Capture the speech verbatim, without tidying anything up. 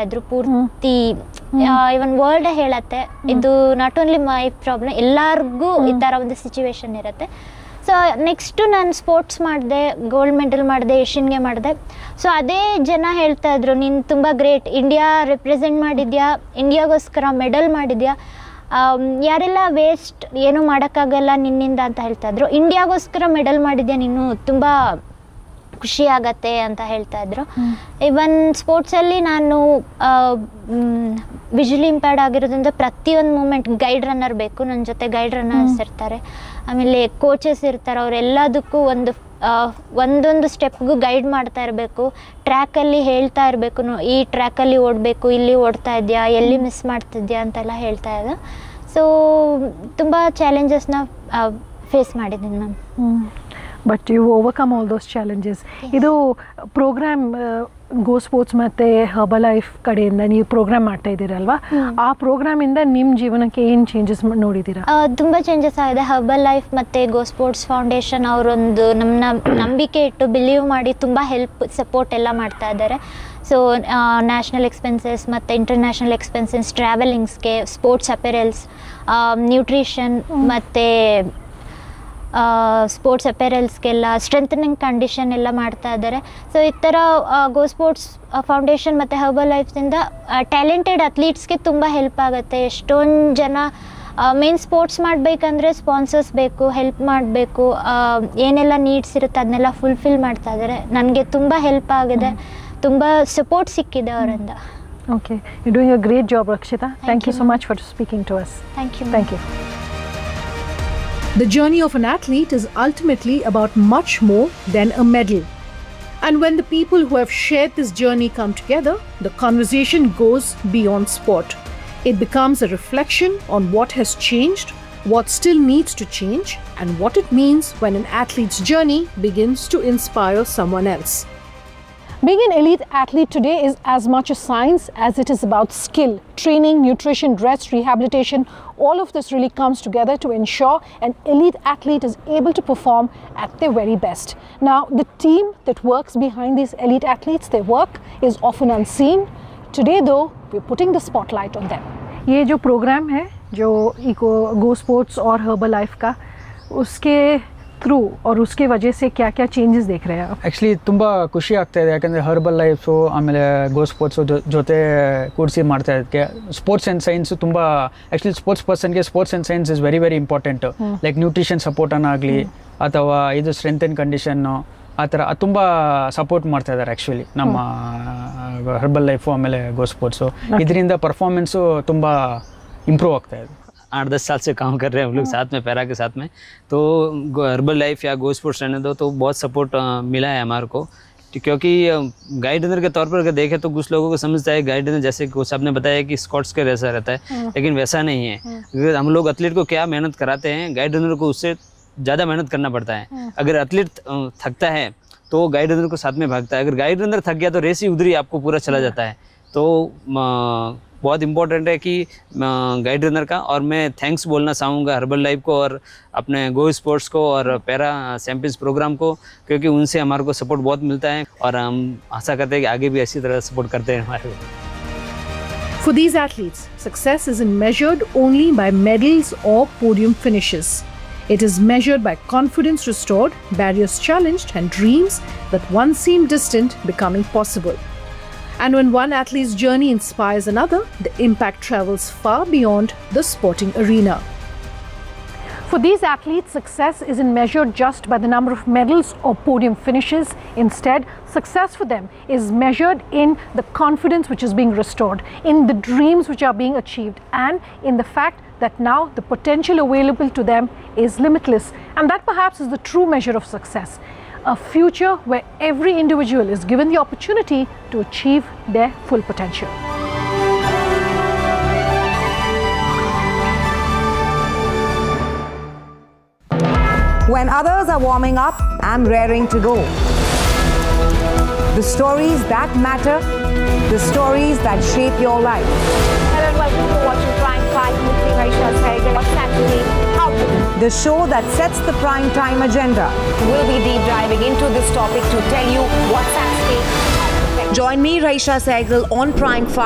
ಇದ್ರು ಪೂರ್ತಿ ಇವನ್ ವರ್ಲ್ಡ್ ಹೇಳತ್ತೆ ಇದು ನಾಟ್ ಓನ್ಲಿ ಮೈ ಪ್ರಾಬ್ಲಮ್ ಎಲ್ಲರಿಗೂ ಈ ಥರ ಒಂದು ಸಿಚುವೇಶನ್ ಇರುತ್ತೆ. ಸೊ ನೆಕ್ಸ್ಟು ನಾನು ಸ್ಪೋರ್ಟ್ಸ್ ಮಾಡಿದೆ, ಗೋಲ್ಡ್ ಮೆಡಲ್ ಮಾಡಿದೆ, ಏಷ್ಯನ್ಗೆ ಮಾಡಿದೆ. ಸೊ ಅದೇ ಜನ ಹೇಳ್ತಾ ಇದ್ರು ನೀನು ತುಂಬ ಗ್ರೇಟ್, ಇಂಡಿಯಾ ರೆಪ್ರೆಸೆಂಟ್ ಮಾಡಿದ್ಯಾ, ಇಂಡಿಯಾಗೋಸ್ಕರ ಮೆಡಲ್ ಮಾಡಿದ್ಯಾ, ಯಾರೆಲ್ಲ ವೇಸ್ಟ್ ಏನೂ ಮಾಡೋಕ್ಕಾಗಲ್ಲ ನಿನ್ನಿಂದ ಅಂತ ಹೇಳ್ತಾ ಇದ್ರು. ಇಂಡಿಯಾಗೋಸ್ಕರ ಮೆಡಲ್ ಮಾಡಿದ್ಯಾ ನೀನು, ತುಂಬ ಖುಷಿ ಆಗತ್ತೆ ಅಂತ ಹೇಳ್ತಾ ಇದ್ರು. ಇವನ್ ಸ್ಪೋರ್ಟ್ಸಲ್ಲಿ ನಾನು ವಿಜುವಲಿ ಇಂಪೇರ್ಡ್ ಆಗಿರೋದ್ರಿಂದ ಪ್ರತಿಯೊಂದು ಮೂಮೆಂಟ್ ಗೈಡ್ ರನ್ನರ್ ಬೇಕು, ನನ್ನ ಜೊತೆ ಗೈಡ್ ರನ್ನರ್ಸ್ ಇರ್ತಾರೆ, ಆಮೇಲೆ ಕೋಚಸ್ ಇರ್ತಾರೆ. ಅವರೆಲ್ಲದಕ್ಕೂ ಒಂದು ಒಂದೊಂದು ಸ್ಟೆಪ್ಗೂ ಗೈಡ್ ಮಾಡ್ತಾ ಇರಬೇಕು, ಟ್ರ್ಯಾಕಲ್ಲಿ ಹೇಳ್ತಾ ಇರಬೇಕು, ಈ ಟ್ರ್ಯಾಕಲ್ಲಿ ಓಡಬೇಕು, ಇಲ್ಲಿ ಓಡ್ತಾ ಇದೆಯಾ, ಎಲ್ಲಿ ಮಿಸ್ ಮಾಡ್ತಿದ್ಯಾ ಅಂತೆಲ್ಲ ಹೇಳ್ತಾ ಇದ್ದ. ಸೊ ತುಂಬ ಚಾಲೆಂಜಸ್ನ ಫೇಸ್ ಮಾಡಿದ್ದೀನಿ ma'am. But you overcome all those challenges. ಇದು ಪ್ರೋಗ್ರಾಮ್ ಗೋ ಸ್ಪೋರ್ಟ್ಸ್ ಮತ್ತು ಹರ್ಬಲ್ ಲೈಫ್ ಕಡೆಯಿಂದ ನೀವು ಪ್ರೋಗ್ರಾಮ್ ಮಾಡ್ತಾ ಇದ್ದೀರಲ್ವಾ, ಆ ಪ್ರೋಗ್ರಾಮಿಂದ ನಿಮ್ಮ ಜೀವನಕ್ಕೆ ಏನು ಚೇಂಜಸ್ ನೋಡಿದ್ದೀರಾ? ತುಂಬ ಚೇಂಜಸ್ ಆಗಿದೆ. ಹರ್ಬಲ್ ಲೈಫ್ ಮತ್ತು ಗೋ ಸ್ಪೋರ್ಟ್ಸ್ ಫೌಂಡೇಶನ್ ಅವರೊಂದು ನಮ್ಮನ್ನ ನಂಬಿಕೆ ಇಟ್ಟು ಬಿಲೀವ್ ಮಾಡಿ ತುಂಬ ಹೆಲ್ಪ್ ಸಪೋರ್ಟ್ ಎಲ್ಲ ಮಾಡ್ತಾ ಇದ್ದಾರೆ. ಸೊ ನ್ಯಾಷನಲ್ ಎಕ್ಸ್ಪೆನ್ಸಸ್ ಮತ್ತು ಇಂಟರ್ನ್ಯಾಷನಲ್ ಎಕ್ಸ್ಪೆನ್ಸಸ್, ಟ್ರಾವೆಲಿಂಗ್ಸ್ಗೆ, ಸ್ಪೋರ್ಟ್ಸ್ ಅಪೆರಲ್ಸ್, ನ್ಯೂಟ್ರಿಷನ್ ಮತ್ತು ಸ್ಪೋರ್ಟ್ಸ್ ಅಪೆರಲ್ಸ್ಗೆಲ್ಲ ಸ್ಟ್ರೆಂಥನಿಂಗ್ ಕಂಡೀಷನ್ ಎಲ್ಲ ಮಾಡ್ತಾ ಇದ್ದಾರೆ. ಸೊ ಈ ಥರ ಗೋ ಸ್ಪೋರ್ಟ್ಸ್ ಫೌಂಡೇಶನ್ ಮತ್ತು ಹರ್ಬಲ್ ಲೈಫ್ಸಿಂದ ಟ್ಯಾಲೆಂಟೆಡ್ ಅಥ್ಲೀಟ್ಸ್ಗೆ ತುಂಬ ಹೆಲ್ಪ್ ಆಗುತ್ತೆ. ಎಷ್ಟೊಂದು ಜನ ಮೇನ್ ಸ್ಪೋರ್ಟ್ಸ್ ಮಾಡಬೇಕಂದ್ರೆ ಸ್ಪಾನ್ಸರ್ಸ್ ಬೇಕು, ಹೆಲ್ಪ್ ಮಾಡಬೇಕು, ಏನೆಲ್ಲ ನೀಡ್ಸ್ ಇರುತ್ತೆ ಅದನ್ನೆಲ್ಲ ಫುಲ್ಫಿಲ್ ಮಾಡ್ತಾ ಇದ್ದಾರೆ. ನನಗೆ ತುಂಬ ಹೆಲ್ಪ್ ಆಗಿದೆ, ತುಂಬ ಸಪೋರ್ಟ್ ಸಿಕ್ಕಿದೆ ಅವರಿಂದ. Okay, you doing a great job Rakshita. Thank you so much for speaking to us. Thank you. Thank you. The journey of an athlete is ultimately about much more than a medal. And when the people who have shared this journey come together, the conversation goes beyond sport. It becomes a reflection on what has changed, what still needs to change, and what it means when an athlete's journey begins to inspire someone else. Being an elite athlete today is as much a science as it is about skill, training, nutrition, rest, rehabilitation. All of this really comes together to ensure an elite athlete is able to perform at their very best. Now, the team that works behind these elite athletes, their work is often unseen. Today, though, we're putting the spotlight on them. ये जो programme है, जो eco गो sports और herbal life का, उसके through और उसके वजह से क्या क्या चेंजेस देख रहे हैं आप? ಆ್ಯಕ್ಚುಲಿ ತುಂಬ ಖುಷಿ ಆಗ್ತಾ ಇದೆ, ಯಾಕಂದರೆ ಹರ್ಬಲ್ ಲೈಫು ಆಮೇಲೆ ಗೋ ಸ್ಪೋರ್ಟ್ಸು ಜೊತೆ ಕೂಡಿಸಿ ಮಾಡ್ತಾ ಇದ್ದಕ್ಕೆ ಸ್ಪೋರ್ಟ್ಸ್ ಆ್ಯಂಡ್ ಸೈನ್ಸು ತುಂಬ actually sports ಪರ್ಸನ್ಗೆ sports and science is very very important. Like nutrition ಸಪೋರ್ಟನ್ನಾಗಲಿ ಅಥವಾ ಇದು ಸ್ಟ್ರೆಂತ್ ಆ್ಯಂಡ್ ಕಂಡೀಷನ್ನು ಆ ಥರ ತುಂಬ ಸಪೋರ್ಟ್ ಮಾಡ್ತಾ ಇದ್ದಾರೆ ಆ್ಯಕ್ಚುಲಿ ನಮ್ಮ ಹರ್ಬಲ್ ಲೈಫು ಆಮೇಲೆ ಗೋ ಸ್ಪೋರ್ಟ್ಸು. ಇದರಿಂದ ಪರ್ಫಾರ್ಮೆನ್ಸು ತುಂಬ ಇಂಪ್ರೂವ್ ಆಗ್ತಾ ಇದೆ. आठ दस साल से काम कर रहे हैं हम लोग साथ में, पैरा के साथ में. तो हर्बल लाइफ या गो स्पोर्ट्स रहने दो तो बहुत सपोर्ट मिला है हमारे को, क्योंकि गाइड रनर के तौर पर अगर देखें तो कुछ लोगों को समझता है गाइड रनर जैसे कोच साहब ने बताया कि स्कॉट्स के जैसा रहता है, लेकिन वैसा नहीं है. हम लोग एथलीट को क्या मेहनत कराते हैं, गाइड रनर को उससे ज़्यादा मेहनत करना पड़ता है. अगर एथलीट थकता है तो गाइड रनर को साथ में भागता है, अगर गाइड रनर थक गया तो रेस ही उधर ही आपको पूरा चला जाता है. तो बहुत इंपॉर्टेंट है कि गाइड रनर का, और मैं थैंक्स बोलना चाहूँगा हर्बल लाइफ को और अपने गो स्पोर्ट्स को और पैरा चैंपियंस प्रोग्राम को, क्योंकि उनसे हमारे को सपोर्ट बहुत मिलता है और हम आशा करते हैं कि आगे भी इसी तरह सपोर्ट करते हैं हमारे को. For these athletes, success isn't measured only by medals or podium finishes. It is measured by confidence restored, barriers challenged, and dreams that once seemed distant becoming possible. And when one athlete's journey inspires another, the impact travels far beyond the sporting arena. For these athletes, success isn't measured just by the number of medals or podium finishes. Instead, success for them is measured in the confidence which is being restored, in the dreams which are being achieved, and in the fact that now the potential available to them is limitless. And that perhaps is the true measure of success. A future where every individual is given the opportunity to achieve their full potential. When others are warming up, I'm raring to go. The stories that matter, the stories that shape your life. Hello and welcome to watching Prime Five with me, Raisha Sehgal. What's actually happening? The show that sets the prime time agenda. We'll be deep diving into this topic to tell you what's at stake. Join me, Raisha Sehgal, on Prime Five.